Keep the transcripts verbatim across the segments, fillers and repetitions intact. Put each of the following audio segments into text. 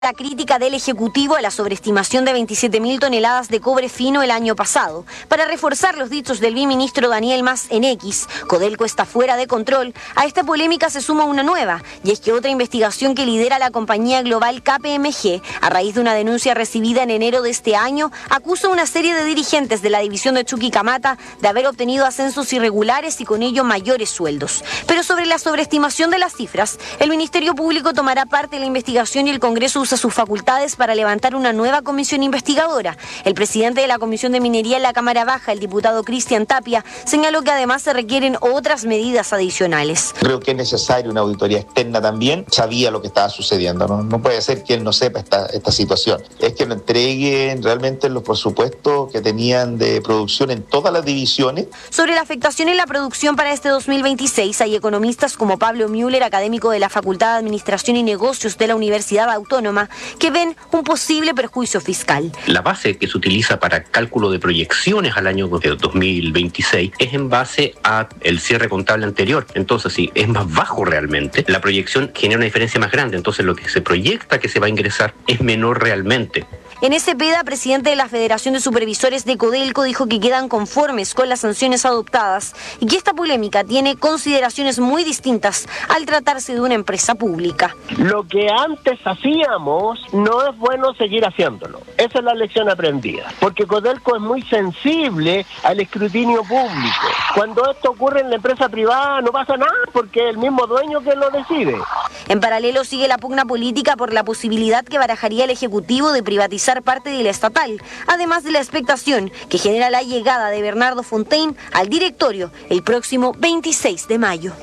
La crítica del Ejecutivo a la sobreestimación de veintisiete mil toneladas de cobre fino el año pasado. Para reforzar los dichos del biministro Daniel Mas en X, Codelco está fuera de control. A esta polémica se suma una nueva, y es que otra investigación que lidera la compañía global K P M G, a raíz de una denuncia recibida en enero de este año, acusa a una serie de dirigentes de la división de Chuquicamata de haber obtenido ascensos irregulares y con ello mayores sueldos. Pero sobre la sobreestimación de las cifras, el Ministerio Público tomará parte de la investigación y el Congreso usa sus facultades para levantar una nueva comisión investigadora. El presidente de la Comisión de Minería en la Cámara Baja, el diputado Cristian Tapia, señaló que además se requieren otras medidas adicionales. Creo que es necesaria una auditoría externa también. Sabía lo que estaba sucediendo, no, no puede ser que él no sepa esta, esta situación. Es que lo entreguen realmente los presupuestos que tenían de producción en todas las divisiones. Sobre la afectación en la producción para este dos mil veintiséis, hay economistas como Pablo Müller, académico de la Facultad de Administración y Negocios de la Universidad Autónoma, que ven un posible perjuicio fiscal. La base que se utiliza para cálculo de proyecciones al año dos mil veintiséis es en base a el cierre contable anterior. Entonces, si es más bajo realmente, la proyección genera una diferencia más grande. Entonces, lo que se proyecta que se va a ingresar es menor realmente. En Cepeda, presidente de la Federación de Supervisores de Codelco, dijo que quedan conformes con las sanciones adoptadas y que esta polémica tiene consideraciones muy distintas al tratarse de una empresa pública. Lo que antes hacíamos no es bueno seguir haciéndolo. Esa es la lección aprendida. Porque Codelco es muy sensible al escrutinio público. Cuando esto ocurre en la empresa privada no pasa nada porque es el mismo dueño que lo decide. En paralelo sigue la pugna política por la posibilidad que barajaría el Ejecutivo de privatizar parte de la estatal, además de la expectación que genera la llegada de Bernardo Fontaine al directorio el próximo veintiséis de mayo.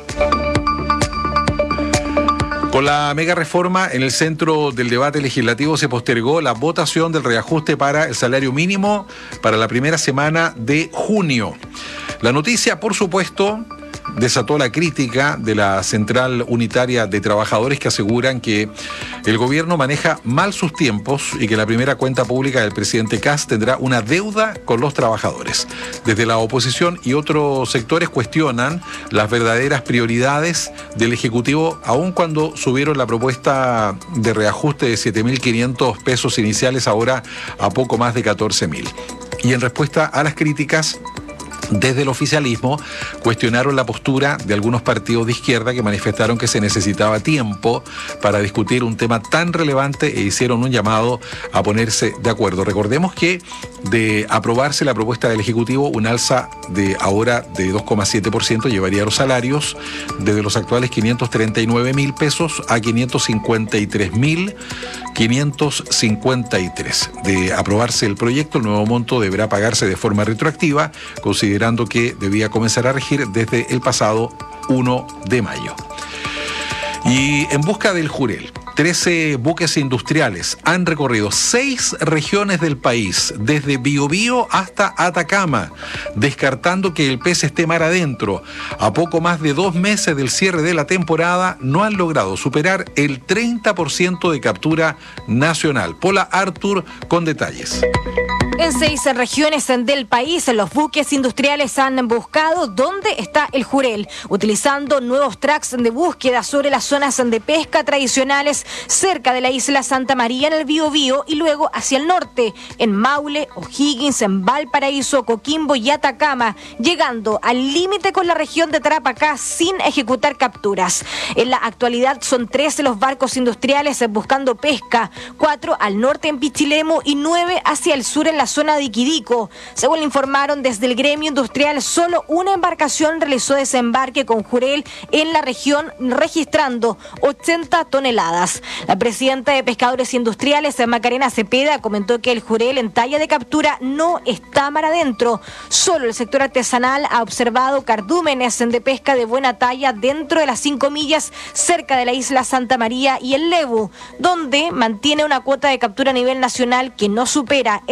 Con la mega reforma en el centro del debate legislativo se postergó la votación del reajuste para el salario mínimo para la primera semana de junio. La noticia, por supuesto, desató la crítica de la Central Unitaria de Trabajadores, que aseguran que el gobierno maneja mal sus tiempos y que la primera cuenta pública del presidente Kast tendrá una deuda con los trabajadores. Desde la oposición y otros sectores cuestionan las verdaderas prioridades del Ejecutivo, aun cuando subieron la propuesta de reajuste de siete mil quinientos pesos iniciales ahora a poco más de catorce mil. Y en respuesta a las críticas, desde el oficialismo cuestionaron la postura de algunos partidos de izquierda que manifestaron que se necesitaba tiempo para discutir un tema tan relevante e hicieron un llamado a ponerse de acuerdo. Recordemos que de aprobarse la propuesta del Ejecutivo, un alza de ahora de dos coma siete por ciento llevaría los salarios desde los actuales quinientos treinta y nueve mil pesos a quinientos cincuenta y tres mil quinientos cincuenta y tres. De aprobarse el proyecto, el nuevo monto deberá pagarse de forma retroactiva, considerando que debía comenzar a regir desde el pasado uno de mayo. Y en busca del Jurel, trece buques industriales han recorrido seis regiones del país, desde Biobío hasta Atacama, descartando que el pez esté mar adentro. A poco más de dos meses del cierre de la temporada, no han logrado superar el treinta por ciento de captura nacional. Paula Artur con detalles. En seis regiones del país, los buques industriales han buscado dónde está el Jurel, utilizando nuevos tracks de búsqueda sobre las zonas de pesca tradicionales cerca de la isla Santa María en el Biobío y luego hacia el norte, en Maule, O'Higgins, en Valparaíso, Coquimbo y Atacama, llegando al límite con la región de Tarapacá sin ejecutar capturas. En la actualidad son trece los barcos industriales buscando pesca, cuatro al norte en Pichilemu y nueve hacia el sur en la zona de Iquidico. Según le informaron desde el gremio industrial, solo una embarcación realizó desembarque con Jurel en la región, registrando ochenta toneladas. La presidenta de Pescadores Industriales, Macarena Cepeda, comentó que el Jurel en talla de captura no está mar adentro. Solo el sector artesanal ha observado cardúmenes de pesca de buena talla dentro de las cinco millas cerca de la isla Santa María y el Lebu, donde mantiene una cuota de captura a nivel nacional que no supera el treinta por ciento.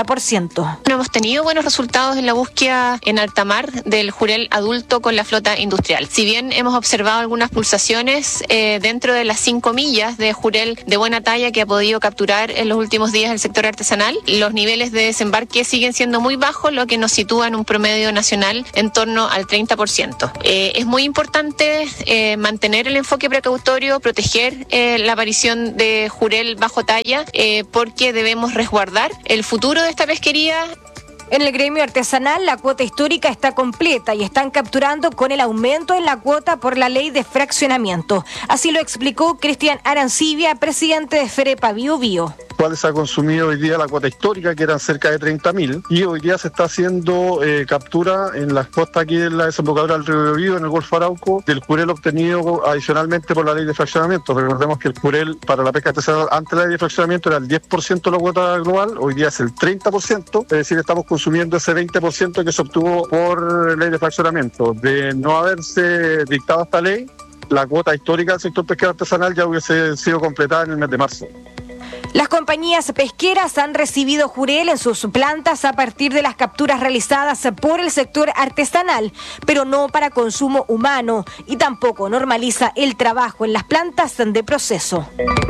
treinta por ciento. No hemos tenido buenos resultados en la búsqueda en alta mar del jurel adulto con la flota industrial. Si bien hemos observado algunas pulsaciones eh, dentro de las cinco millas de jurel de buena talla que ha podido capturar en los últimos días el sector artesanal, los niveles de desembarque siguen siendo muy bajos, lo que nos sitúa en un promedio nacional en torno al treinta por ciento. Eh, es muy importante eh, mantener el enfoque precautorio, proteger eh, la aparición de jurel bajo talla, eh, porque debemos resguardar el futuro de esta pesquería. En el gremio artesanal, la cuota histórica está completa y están capturando con el aumento en la cuota por la ley de fraccionamiento. Así lo explicó Cristian Arancibia, presidente de Ferepa Bio Bio. ¿Cuál se ha consumido hoy día la cuota histórica, que eran cerca de treinta mil, y hoy día se está haciendo eh, captura en las costas aquí en la desembocadura del río Bio Bio, en el Golfo Arauco, del jurel obtenido adicionalmente por la ley de fraccionamiento. Recordemos que el jurel para la pesca artesanal antes de la ley de fraccionamiento era el diez por ciento de la cuota global, hoy día es el treinta por ciento, es decir, estamos consumiendo ese veinte por ciento que se obtuvo por ley de fraccionamiento. De no haberse dictado esta ley, la cuota histórica del sector pesquero artesanal ya hubiese sido completada en el mes de marzo. Las compañías pesqueras han recibido jurel en sus plantas a partir de las capturas realizadas por el sector artesanal, pero no para consumo humano, y tampoco normaliza el trabajo en las plantas de proceso.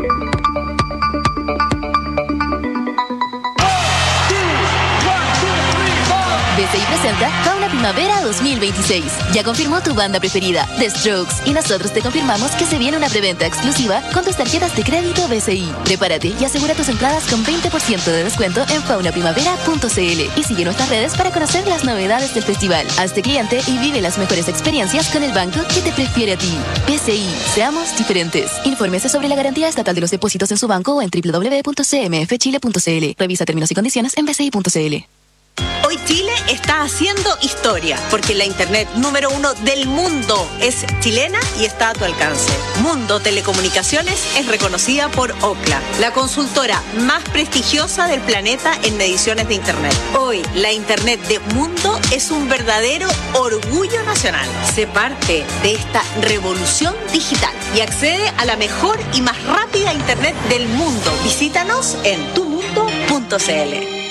B C I presenta Fauna Primavera dos mil veintiséis. Ya confirmó tu banda preferida, The Strokes, y nosotros te confirmamos que se viene una preventa exclusiva con tus tarjetas de crédito B C I. Prepárate y asegura tus entradas con veinte por ciento de descuento en fauna primavera punto c l y sigue nuestras redes para conocer las novedades del festival. Hazte cliente y vive las mejores experiencias con el banco que te prefiere a ti. B C I, seamos diferentes. Infórmese sobre la garantía estatal de los depósitos en su banco o en w w w punto c m f chile punto c l. Revisa términos y condiciones en b c i punto c l. Hoy Chile está haciendo historia, porque la internet número uno del mundo es chilena y está a tu alcance. Mundo Telecomunicaciones es reconocida por Ookla, la consultora más prestigiosa del planeta en mediciones de internet. Hoy, la internet de Mundo es un verdadero orgullo nacional. Sé parte de esta revolución digital y accede a la mejor y más rápida internet del mundo. Visítanos en tu mundo punto c l.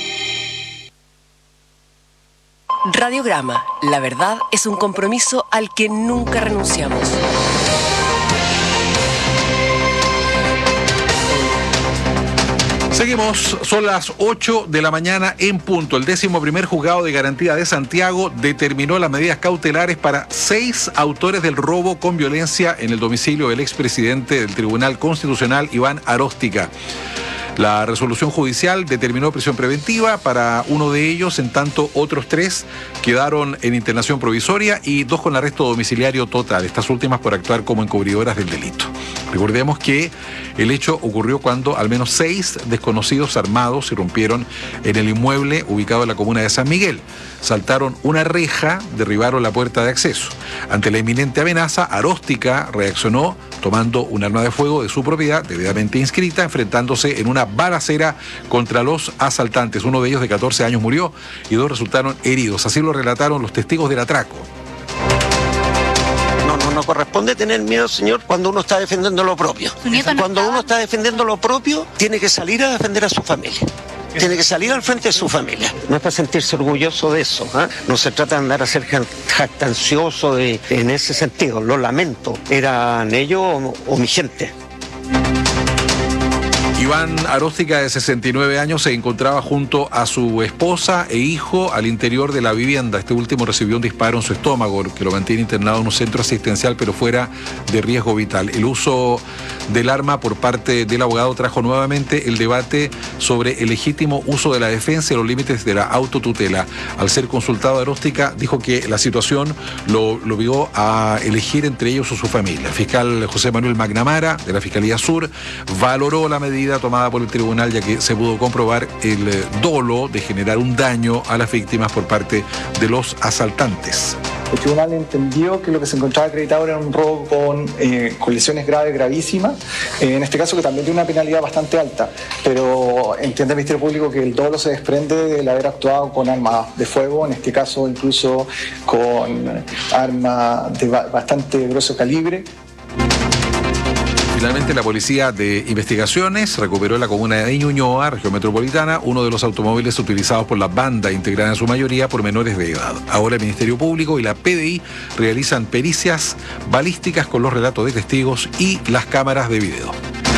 Radiograma, la verdad es un compromiso al que nunca renunciamos. Seguimos, son las ocho de la mañana en punto. El décimo primer juzgado de garantía de Santiago determinó las medidas cautelares para seis autores del robo con violencia en el domicilio del expresidente del Tribunal Constitucional, Iván Aróstica. La resolución judicial determinó prisión preventiva para uno de ellos, en tanto otros tres quedaron en internación provisoria y dos con arresto domiciliario total, estas últimas por actuar como encubridoras del delito. Recordemos que el hecho ocurrió cuando al menos seis desconocidos armados irrumpieron en el inmueble ubicado en la comuna de San Miguel. Saltaron una reja, derribaron la puerta de acceso. Ante la inminente amenaza, Aróstica reaccionó tomando un arma de fuego de su propiedad, debidamente inscrita, enfrentándose en una balacera contra los asaltantes. Uno de ellos, de catorce años, murió y dos resultaron heridos. Así lo relataron los testigos del atraco. No, no, no corresponde tener miedo, señor, cuando uno está defendiendo lo propio. Cuando uno está defendiendo lo propio, tiene que salir a defender a su familia. Tiene que salir al frente de su familia. No es para sentirse orgulloso de eso, ¿eh? No se trata de andar a ser jactancioso de, en ese sentido. Lo lamento. ¿Eran ellos o, o mi gente? Iván Aróstica, de sesenta y nueve años, se encontraba junto a su esposa e hijo al interior de la vivienda. Este último recibió un disparo en su estómago, que lo mantiene internado en un centro asistencial, pero fuera de riesgo vital. El uso del arma por parte del abogado trajo nuevamente el debate sobre el legítimo uso de la defensa y los límites de la autotutela. Al ser consultado, Aróstica dijo que la situación lo, lo obligó a elegir entre ellos o su familia. El fiscal José Manuel Magnamara, de la Fiscalía Sur, valoró la medida tomada por el tribunal, ya que se pudo comprobar el dolo de generar un daño a las víctimas por parte de los asaltantes. El tribunal entendió que lo que se encontraba acreditado era un robo con, eh, con lesiones graves, gravísimas, eh, en este caso que también tiene una penalidad bastante alta, pero entiende el Ministerio Público que el dolo se desprende del haber actuado con armas de fuego, en este caso incluso con armas de ba- bastante grueso calibre. El Finalmente, la Policía de Investigaciones recuperó en la comuna de Ñuñoa, región metropolitana, uno de los automóviles utilizados por la banda, integrada en su mayoría por menores de edad. Ahora el Ministerio Público y la P D I realizan pericias balísticas con los relatos de testigos y las cámaras de video.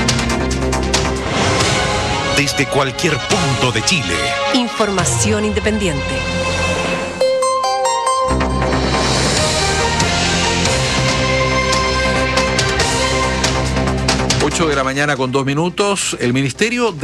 Desde cualquier punto de Chile. Información independiente. ocho de la mañana con dos minutos. El Ministerio